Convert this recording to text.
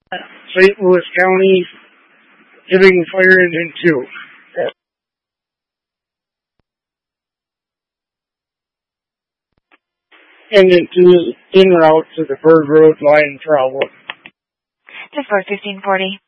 St. Louis County, giving Fire Engine 2. Engine 2 is en route to the Bird Road line travel. Just for 1540.